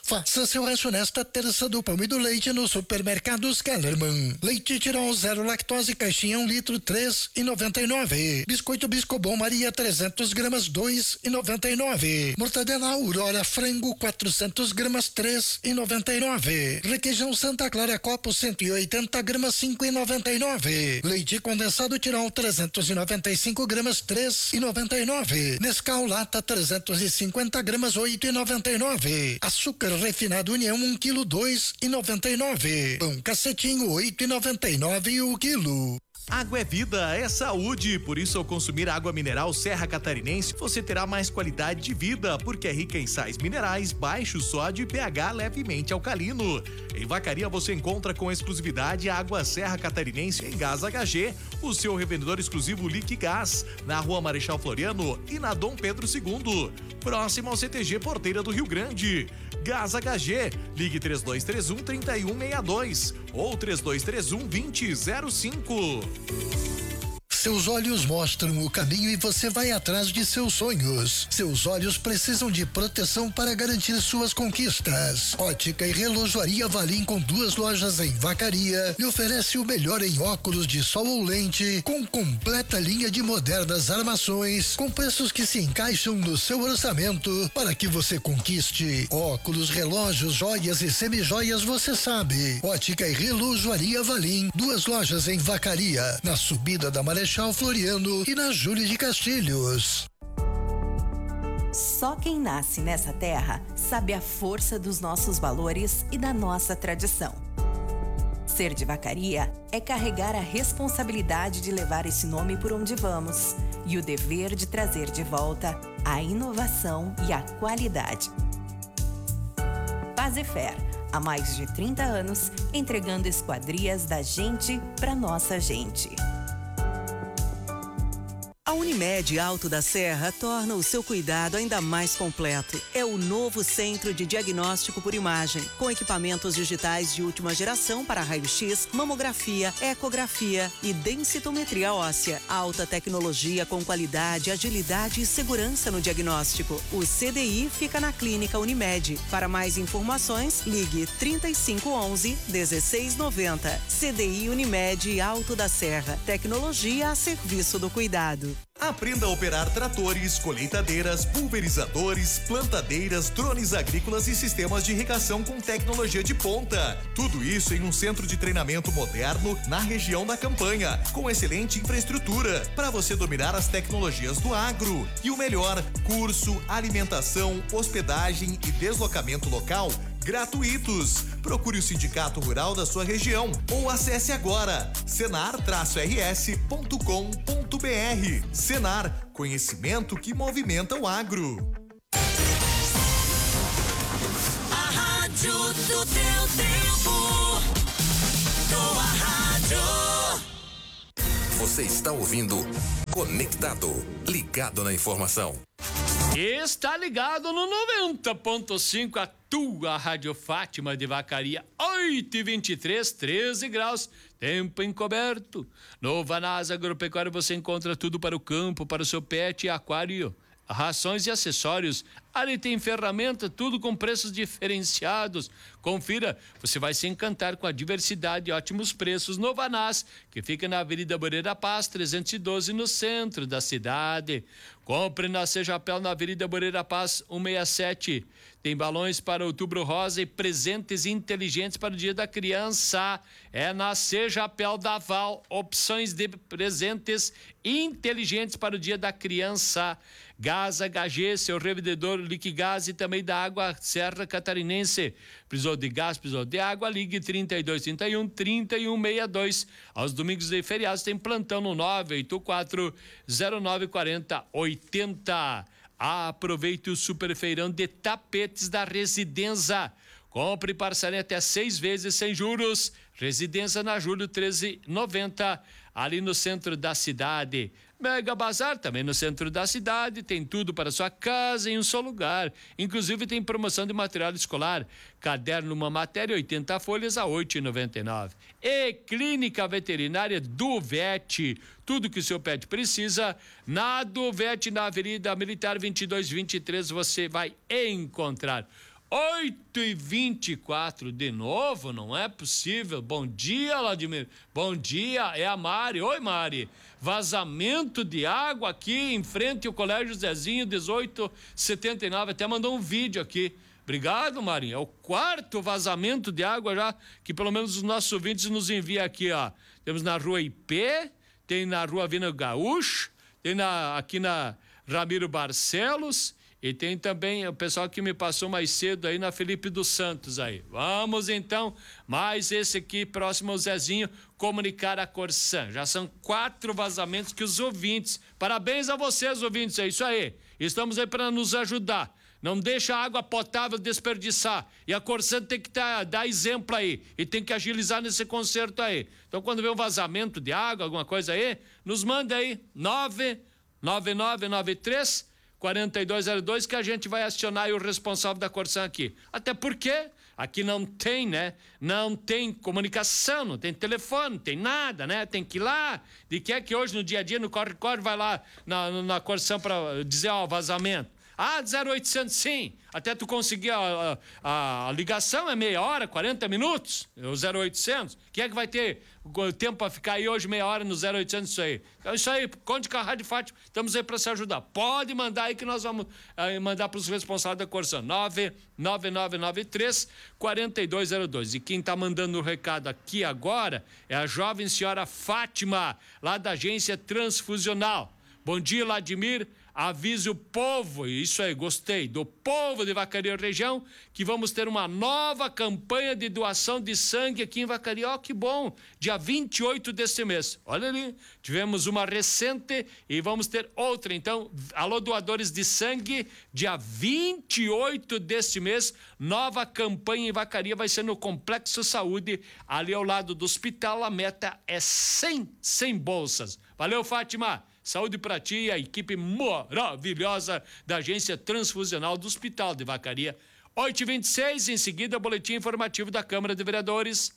Faça seu rancho nesta terça do pão e do leite no Supermercados Kellerman. Leite Tirol 0 lactose caixinha 1 litro 3,99. Biscoito Biscobon Maria 300 gramas 2,99. Mortadela Aurora frango 400 gramas 3,99. Requeijão Santa Clara Copo 180 gramas 5,99. Leite condensado Tirol 395 gramas 3,99. Nescau Lata 350 gramas 8,99. Açúcar refinado União 1 quilo 2,99. Pão Cacetinho 8,99 o quilo. Água é vida, é saúde, por isso ao consumir água mineral Serra Catarinense, você terá mais qualidade de vida, porque é rica em sais minerais, baixo sódio e pH levemente alcalino. Em Vacaria você encontra com exclusividade a água Serra Catarinense em Gás HG, o seu revendedor exclusivo Liquigás, na Rua Marechal Floriano e na Dom Pedro II, próximo ao CTG Porteira do Rio Grande. Gás HG, ligue 3231-3162 ou 3231-2005. Seus olhos mostram o caminho e você vai atrás de seus sonhos. Seus olhos precisam de proteção para garantir suas conquistas. Ótica e Relojoaria Valim, com 2 lojas em Vacaria, lhe oferece o melhor em óculos de sol ou lente, com completa linha de modernas armações, com preços que se encaixam no seu orçamento, para que você conquiste. Óculos, relógios, joias e semijoias, você sabe. Ótica e Relojoaria Valim, 2 lojas em Vacaria, na subida da Marechal Floriano e na Júlio de Castilhos. Só quem nasce nessa terra sabe a força dos nossos valores e da nossa tradição. Ser de Vacaria é carregar a responsabilidade de levar esse nome por onde vamos e o dever de trazer de volta a inovação e a qualidade. Fazefer, há mais de 30 anos, entregando esquadrias da gente para nossa gente. A Unimed Alto da Serra torna o seu cuidado ainda mais completo. É o novo centro de diagnóstico por imagem, com equipamentos digitais de última geração para raio-x, mamografia, ecografia e densitometria óssea. Alta tecnologia com qualidade, agilidade e segurança no diagnóstico. O CDI fica na Clínica Unimed. Para mais informações, ligue 3511-1690. CDI Unimed Alto da Serra. Tecnologia a serviço do cuidado. Aprenda a operar tratores, colheitadeiras, pulverizadores, plantadeiras, drones agrícolas e sistemas de irrigação com tecnologia de ponta. Tudo isso em um centro de treinamento moderno na região da Campanha, com excelente infraestrutura para você dominar as tecnologias do agro. E o melhor, curso, alimentação, hospedagem e deslocamento local gratuitos. Procure o Sindicato Rural da sua região ou acesse agora senar-rs.com.br. Senar, conhecimento que movimenta o agro. A rádio do teu tempo. Tua rádio. Você está ouvindo Conectado, ligado na informação. Está ligado no 90.5, a tua Rádio Fátima de Vacaria, 8h23, 13 graus, tempo encoberto. No Vanasa Agropecuário você encontra tudo para o campo, para o seu pet e aquário, rações e acessórios. Ali tem ferramenta, tudo com preços diferenciados. Confira, você vai se encantar com a diversidade e ótimos preços no Vanás, que fica na Avenida Moreira Paz, 312, no centro da cidade. Compre na Sejapel, na Avenida Moreira Paz, 167. Tem balões para Outubro Rosa e presentes inteligentes para o Dia da Criança. É na Sejapel da Val, opções de presentes inteligentes para o Dia da Criança. Gás HG, seu revendedor Liquigás, e também da Água Serra Catarinense. Precisou de gás, precisou de água, ligue 3231-3162. Aos domingos e feriados tem plantão no 984-0940-80. Aproveite o super feirão de tapetes da Residência. Compre e parcele até 6 vezes sem juros. Residência na Júlio 1390, ali no centro da cidade. Mega Bazar, também no centro da cidade, tem tudo para sua casa em um só lugar. Inclusive tem promoção de material escolar. Caderno uma matéria, 80 folhas a R$ 8,99. E Clínica Veterinária Duvete. Tudo que o seu pet precisa, na Duvete, na Avenida Militar 2223, você vai encontrar. 8h24 de novo, não é possível. Bom dia, Vladimir. Bom dia, é a Mari. Oi, Mari. Vazamento de água aqui em frente ao Colégio Zezinho, 1879. Até mandou um vídeo aqui. Obrigado, Marinho. É o 4º vazamento de água já, que pelo menos os nossos ouvintes nos enviam aqui, ó. Temos na Rua IP, tem na Rua Vina Gaúcho, tem aqui na Ramiro Barcelos e tem também o pessoal que me passou mais cedo aí na Felipe dos Santos aí. Vamos então, mais esse aqui próximo ao Zezinho, comunicar a Corsan. Já são 4 vazamentos que os ouvintes, parabéns a vocês, ouvintes, é isso aí. Estamos aí para nos ajudar. Não deixa a água potável desperdiçar. E a Corsan tem que dar exemplo aí. E tem que agilizar nesse conserto aí. Então, quando vê um vazamento de água, alguma coisa aí, nos manda aí 99993-4202 que a gente vai acionar aí o responsável da Corsan aqui. Até porque aqui não tem, né? Não tem comunicação, não tem telefone, não tem nada, né? Tem que ir lá. De que é que hoje, no dia a dia, no corre-corre, vai lá na Corsan para dizer, ó, vazamento. Ah, 0800 sim, até tu conseguir a ligação é meia hora, 40 minutos, o 0800. Quem é que vai ter tempo para ficar aí hoje meia hora no 0800 isso aí? Então isso aí, conte com a Rádio Fátima, estamos aí para se ajudar. Pode mandar aí que nós vamos mandar para os responsáveis da Corsan, 99993-4202. E quem está mandando o recado aqui agora é a jovem senhora Fátima, lá da agência Transfusional. Bom dia, Vladimir. Avise o povo, isso aí, gostei, do povo de Vacaria região, que vamos ter uma nova campanha de doação de sangue aqui em Vacaria. Ó, que bom, dia 28 deste mês. Olha ali, tivemos uma recente e vamos ter outra. Então, alô, doadores de sangue, dia 28 deste mês, nova campanha em Vacaria, vai ser no Complexo Saúde, ali ao lado do hospital. A meta é 100 bolsas. Valeu, Fátima. Saúde pra ti e a equipe maravilhosa da agência transfusional do Hospital de Vacaria. 8h26, em seguida, boletim informativo da Câmara de Vereadores.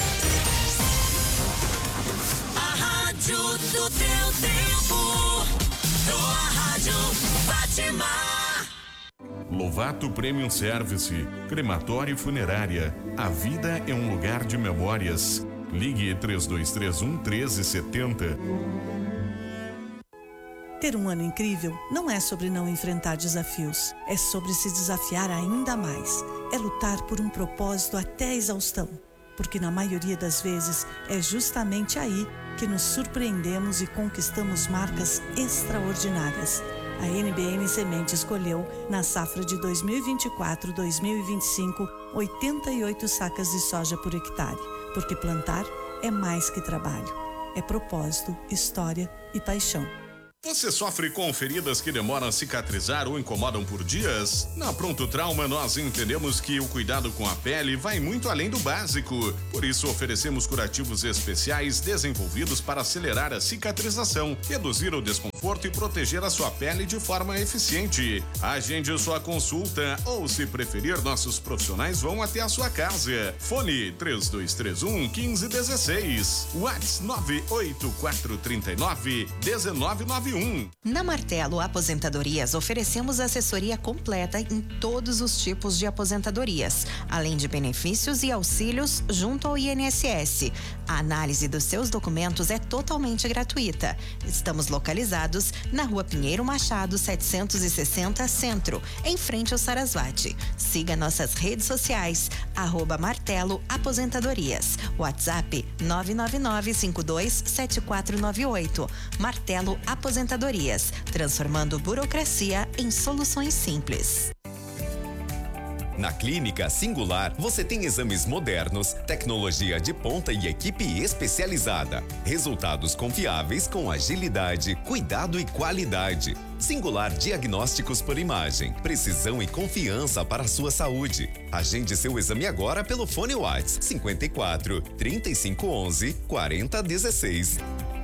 A rádio do teu tempo, tua rádio Fátima. Lovato Premium Service, crematório e funerária. A vida é um lugar de memórias. Ligue 3231-1370. Ter um ano incrível não é sobre não enfrentar desafios, é sobre se desafiar ainda mais. É lutar por um propósito até a exaustão, porque na maioria das vezes é justamente aí que nos surpreendemos e conquistamos marcas extraordinárias. A NBM Semente escolheu, na safra de 2024-2025, 88 sacas de soja por hectare, porque plantar é mais que trabalho, é propósito, história e paixão. Você sofre com feridas que demoram a cicatrizar ou incomodam por dias? Na Pronto Trauma, nós entendemos que o cuidado com a pele vai muito além do básico. Por isso, oferecemos curativos especiais desenvolvidos para acelerar a cicatrização, reduzir o desconforto e proteger a sua pele de forma eficiente. Agende sua consulta ou, se preferir, nossos profissionais vão até a sua casa. Fone 3231-1516. WhatsApp 98439-1991. Na Martelo Aposentadorias, oferecemos assessoria completa em todos os tipos de aposentadorias, além de benefícios e auxílios junto ao INSS. A análise dos seus documentos é totalmente gratuita. Estamos localizados na Rua Pinheiro Machado, 760 Centro, em frente ao Sarasvati. Siga nossas redes sociais, @Martelo Aposentadorias. WhatsApp 999527498. Martelo Aposentadorias, transformando burocracia em soluções simples. Na Clínica Singular, você tem exames modernos, tecnologia de ponta e equipe especializada. Resultados confiáveis com agilidade, cuidado e qualidade. Singular Diagnósticos por Imagem. Precisão e confiança para a sua saúde. Agende seu exame agora pelo fone WhatsApp 54 3511 4016.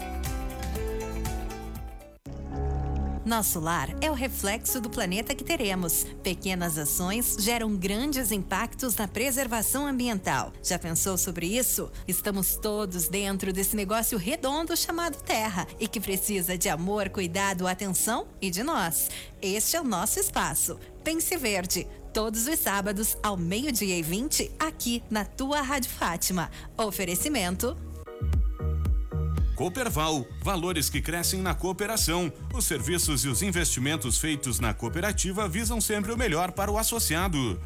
Nosso lar é o reflexo do planeta que teremos. Pequenas ações geram grandes impactos na preservação ambiental. Já pensou sobre isso? Estamos todos dentro desse negócio redondo chamado Terra e que precisa de amor, cuidado, atenção e de nós. Este é o nosso espaço. Pense Verde. todos os sábados ao 12:20 aqui na tua Rádio Fátima. Oferecimento Cooperval, valores que crescem na cooperação. Os serviços e os investimentos feitos na cooperativa visam sempre o melhor para o associado.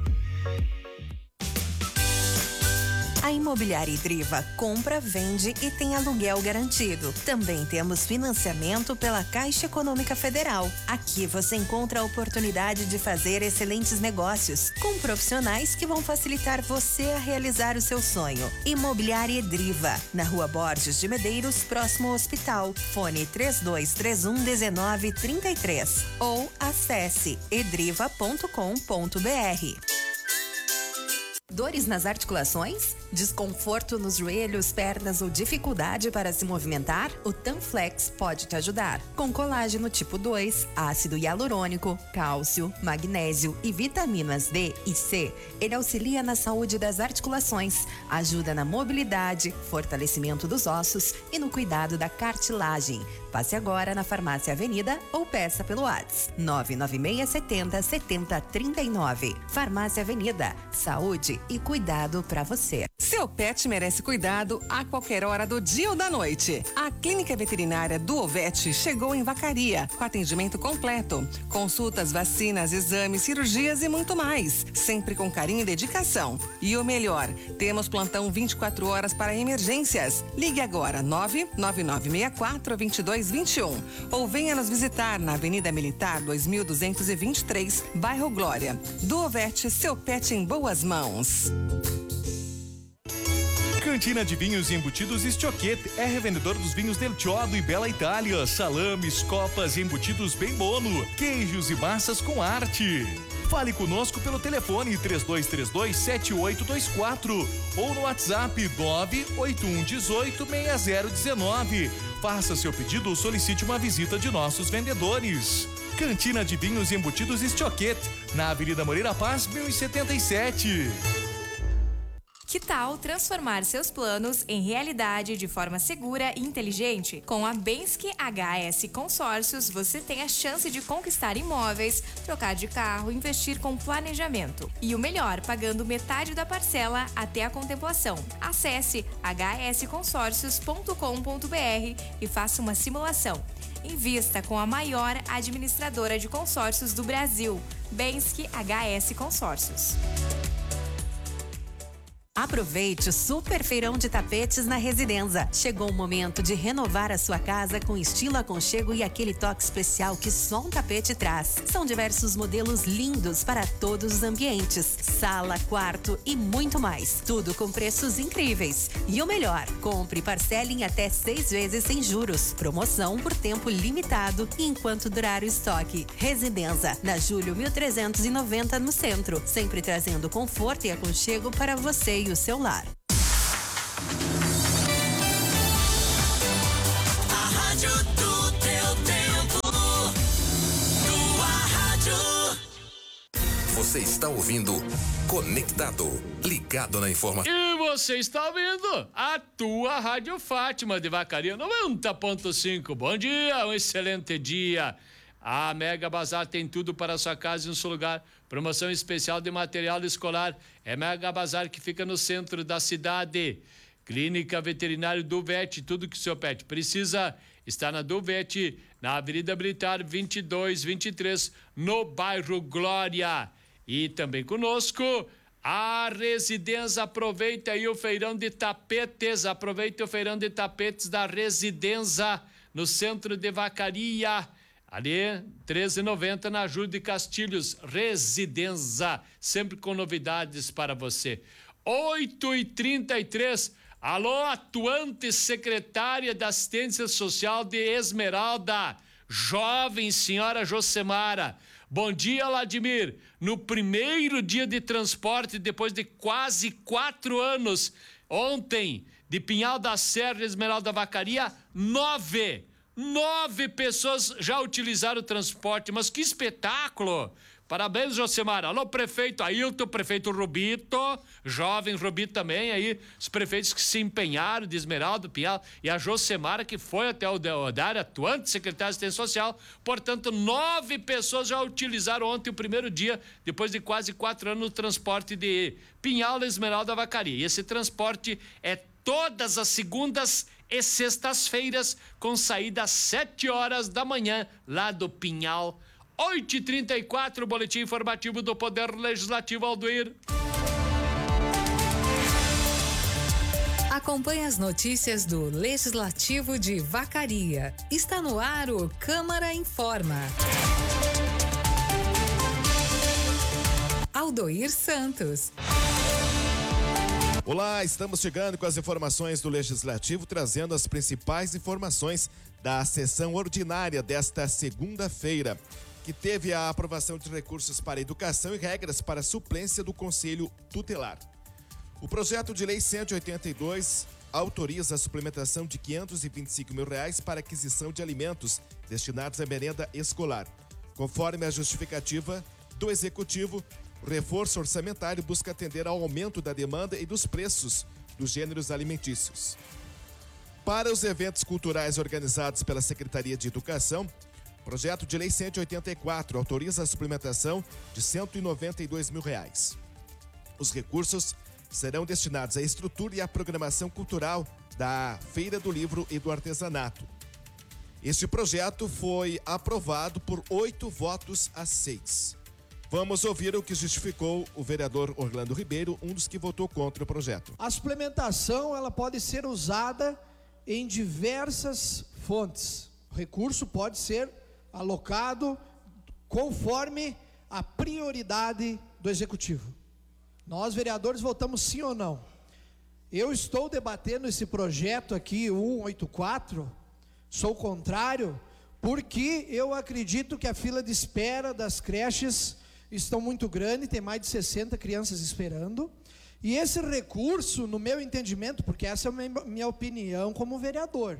A Imobiliária Idriva compra, vende e tem aluguel garantido. Também temos financiamento pela Caixa Econômica Federal. Aqui você encontra a oportunidade de fazer excelentes negócios com profissionais que vão facilitar você a realizar o seu sonho. Imobiliária Idriva, na Rua Borges de Medeiros, próximo ao hospital. Fone 3231-1933 ou acesse edriva.com.br. Dores nas articulações? Desconforto nos joelhos, pernas ou dificuldade para se movimentar? O Tanflex pode te ajudar. Com colágeno tipo 2, ácido hialurônico, cálcio, magnésio e vitaminas D e C, ele auxilia na saúde das articulações, ajuda na mobilidade, fortalecimento dos ossos e no cuidado da cartilagem. Passe agora na Farmácia Avenida ou peça pelo WhatsApp 99670-7039. Farmácia Avenida, saúde e cuidado para você. Seu pet merece cuidado a qualquer hora do dia ou da noite. A Clínica Veterinária do Ovete chegou em Vacaria, com atendimento completo. Consultas, vacinas, exames, cirurgias e muito mais. Sempre com carinho e dedicação. E o melhor, temos plantão 24 horas para emergências. Ligue agora 99964-2221 ou venha nos visitar na Avenida Militar 2223, bairro Glória. Do Ovete, seu pet em boas mãos. Cantina de Vinhos e Embutidos Estioquete é revendedor dos vinhos Del Chiodo e Bela Itália, salames, copas e embutidos bem bono, queijos e massas com arte. Fale conosco pelo telefone 3232-7824 ou no WhatsApp 981186019. Faça seu pedido ou solicite uma visita de nossos vendedores. Cantina de Vinhos e Embutidos Estioquete, na Avenida Moreira Paz, 1077. Que tal transformar seus planos em realidade de forma segura e inteligente? Com a Bensky HS Consórcios, você tem a chance de conquistar imóveis, trocar de carro, investir com planejamento. E o melhor, pagando metade da parcela até a contemplação. Acesse hsconsórcios.com.br e faça uma simulação. Invista com a maior administradora de consórcios do Brasil, Bensky HS Consórcios. Aproveite o Super Feirão de Tapetes na Residenza. Chegou o momento de renovar a sua casa com estilo, aconchego e aquele toque especial que só um tapete traz. São diversos modelos lindos para todos os ambientes, sala, quarto e muito mais. Tudo com preços incríveis. E o melhor, compre e parcele em até 6 vezes sem juros. Promoção por tempo limitado e enquanto durar o estoque. Residenza, na Júlio 1390 no centro, sempre trazendo conforto e aconchego para você e o seu lar. A rádio do teu tempo, tua rádio. Você está ouvindo Conectado, ligado na informação. E você está ouvindo a tua Rádio Fátima de Vacaria 90.5. Bom dia, um excelente dia. A Mega Bazar tem tudo para a sua casa em um só lugar. Promoção especial de material escolar. É Mega Bazar que fica no centro da cidade. Clínica Veterinária do VET, tudo que o seu pet precisa está na do VET, na Avenida Militar 2223, no bairro Glória. E também conosco a Residência. Aproveita aí o feirão de tapetes. Aproveita o feirão de tapetes da Residência no centro de Vacaria. Ali, 13,90 na Júlio de Castilhos, Residência, sempre com novidades para você. 8h33, alô, atuante secretária da Assistência Social de Esmeralda, jovem senhora Josemara. Bom dia, Vladimir. No primeiro dia de transporte, depois de quase 4 anos, ontem, de Pinhal da Serra, Esmeralda Vacaria, 9 pessoas já utilizaram o transporte, mas que espetáculo! Parabéns, Josemar. Alô, prefeito Ailton, prefeito Rubito, jovem Rubito também aí, os prefeitos que se empenharam, de Esmeralda, Pinhal, e a Josemara, que foi até o Deodário, atuante secretário de Assistência Social. Portanto, 9 pessoas já utilizaram ontem o primeiro dia, depois de quase 4 anos, no transporte de Pinhal, Esmeralda, Vacaria. E esse transporte é todas as segundas e sextas-feiras, com saída às 7 horas da manhã, lá do Pinhal. 8h34, o boletim informativo do Poder Legislativo, Aldoir. Acompanhe as notícias do Legislativo de Vacaria. Está no ar o Câmara Informa. Aldoir Santos. Olá, estamos chegando com as informações do Legislativo, trazendo as principais informações da sessão ordinária desta segunda-feira, que teve a aprovação de recursos para educação e regras para suplência do Conselho Tutelar. O projeto de lei 182 autoriza a suplementação de R$525 mil para aquisição de alimentos destinados à merenda escolar. Conforme a justificativa do Executivo, o reforço orçamentário busca atender ao aumento da demanda e dos preços dos gêneros alimentícios. Para os eventos culturais organizados pela Secretaria de Educação, o projeto de lei 184 autoriza a suplementação de R$192 mil. Os recursos serão destinados à estrutura e à programação cultural da Feira do Livro e do Artesanato. Este projeto foi aprovado por 8 votos a 6. Vamos ouvir o que justificou o vereador Orlando Ribeiro, um dos que votou contra o projeto. A suplementação, ela pode ser usada em diversas fontes. O recurso pode ser alocado conforme a prioridade do Executivo. Nós, vereadores, votamos sim ou não. Eu estou debatendo esse projeto aqui, 184, sou contrário, porque eu acredito que a fila de espera das creches estão muito grande, tem mais de 60 crianças esperando, e esse recurso, no meu entendimento, porque essa é a minha opinião como vereador,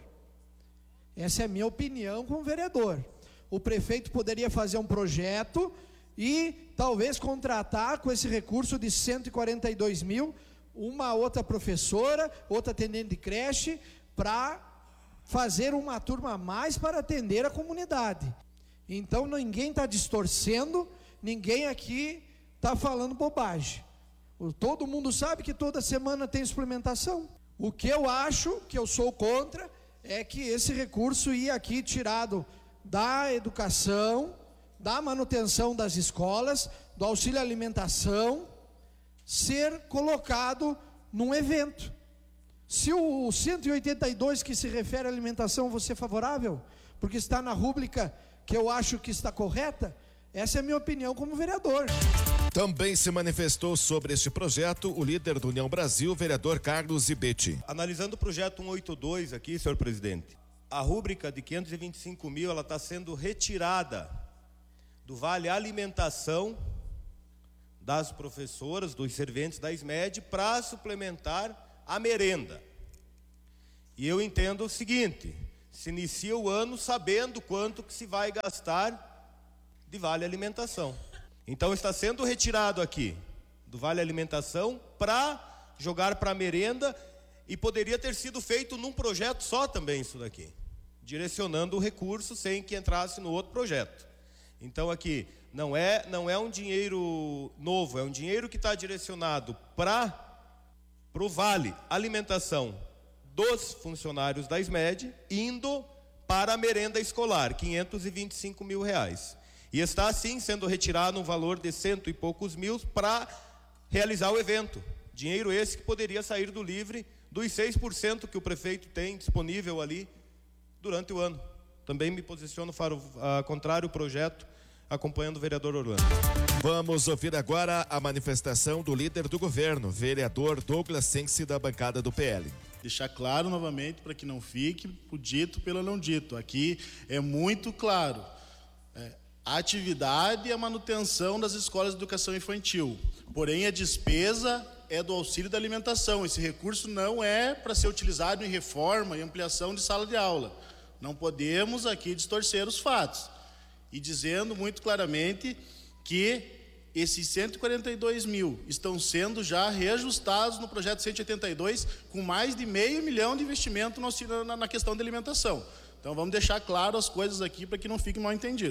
o prefeito poderia fazer um projeto e talvez contratar com esse recurso de 142 mil, uma outra professora, outra atendente de creche, para fazer uma turma a mais para atender a comunidade. Então ninguém está distorcendo, ninguém aqui está falando bobagem. Todo mundo sabe que toda semana tem suplementação. O que eu acho, que eu sou contra, é que esse recurso ia aqui tirado da educação, da manutenção das escolas, do auxílio alimentação, ser colocado num evento. Se o 182 que se refere à alimentação você é favorável, porque está na rúbrica que eu acho que está correta, essa é a minha opinião como vereador. Também se manifestou sobre este projeto o líder do União Brasil, vereador Carlos Ibetti. Analisando o projeto 182 aqui, senhor presidente, a rúbrica de 525 mil, ela está sendo retirada do vale alimentação das professoras, dos serventes da SMED, para suplementar a merenda. E eu entendo o seguinte: se inicia o ano sabendo quanto que se vai gastar de vale alimentação. Então está sendo retirado aqui do vale alimentação para jogar para a merenda, e poderia ter sido feito num projeto só também isso daqui, direcionando o recurso sem que entrasse no outro projeto. Então aqui não é um dinheiro novo, é um dinheiro que está direcionado para o vale alimentação dos funcionários da SMED, indo para a merenda escolar, 525 mil reais. E está assim sendo retirado um valor de 100 e poucos mil para realizar o evento. Dinheiro esse que poderia sair do livre dos 6% que o prefeito tem disponível ali durante o ano. Também me posiciono contrário ao projeto, acompanhando o vereador Orlando. Vamos ouvir agora a manifestação do líder do governo, vereador Douglas Sensi, da bancada do PL. Deixar claro novamente, para que não fique o dito pelo não dito. Aqui é muito claro. A atividade e a manutenção das escolas de educação infantil. Porém, a despesa é do auxílio da alimentação. Esse recurso não é para ser utilizado em reforma e ampliação de sala de aula. Não podemos aqui distorcer os fatos. E dizendo muito claramente que esses 142 mil estão sendo já reajustados no projeto 182, com mais de R$500 milhão de investimento na questão da alimentação. Então vamos deixar claro as coisas aqui para que não fique mal entendido.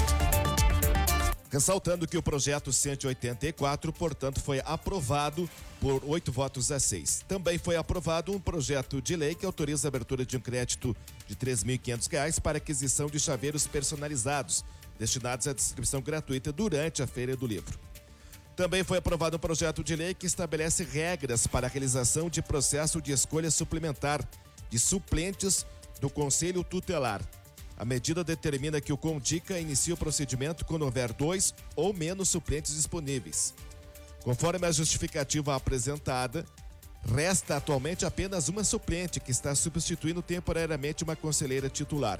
Ressaltando que o projeto 184, portanto, foi aprovado por 8 votos a 6. Também foi aprovado um projeto de lei que autoriza a abertura de um crédito de R$ 3.500 para aquisição de chaveiros personalizados, destinados à distribuição gratuita durante a Feira do Livro. Também foi aprovado um projeto de lei que estabelece regras para a realização de processo de escolha suplementar de suplentes do Conselho Tutelar. A medida determina que o CONDICA inicie o procedimento quando houver 2 ou menos suplentes disponíveis. Conforme a justificativa apresentada, resta atualmente apenas uma suplente que está substituindo temporariamente uma conselheira titular.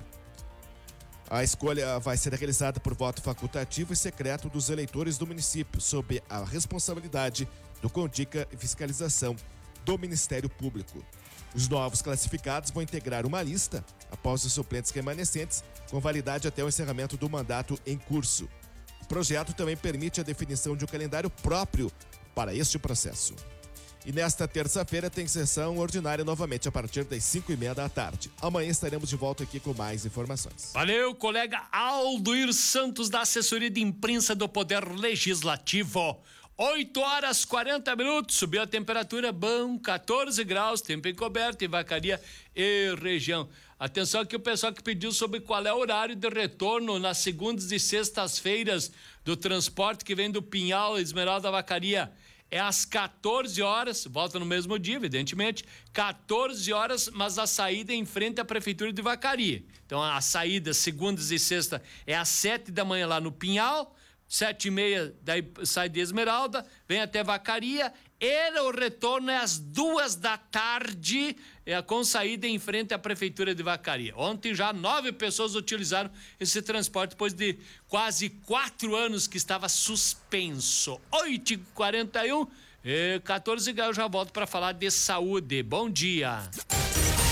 A escolha vai ser realizada por voto facultativo e secreto dos eleitores do município, sob a responsabilidade do CONDICA e fiscalização do Ministério Público. Os novos classificados vão integrar uma lista após os suplentes remanescentes, com validade até o encerramento do mandato em curso. O projeto também permite a definição de um calendário próprio para este processo. E nesta terça-feira tem sessão ordinária novamente a partir das 5:30 da tarde. Amanhã estaremos de volta aqui com mais informações. Valeu, colega Aldoir Santos, da assessoria de imprensa do Poder Legislativo. 8h40, subiu a temperatura, bom, 14 graus, tempo encoberto em Vacaria e região. Atenção aqui o pessoal que pediu sobre qual é o horário de retorno nas segundas e sextas-feiras do transporte que vem do Pinhal, Esmeralda, Vacaria. É às 14 horas, volta no mesmo dia, evidentemente, 14 horas, mas a saída é em frente à Prefeitura de Vacaria. Então a saída, segundas e sexta, é às 7 da manhã lá no Pinhal, 7h30, daí sai de Esmeralda, vem até Vacaria, e o retorno é às 2 da tarde, com saída em frente à Prefeitura de Vacaria. Ontem já 9 pessoas utilizaram esse transporte depois de quase 4 anos que estava suspenso. 8h41, 14 graus, já volto para falar de saúde. Bom dia.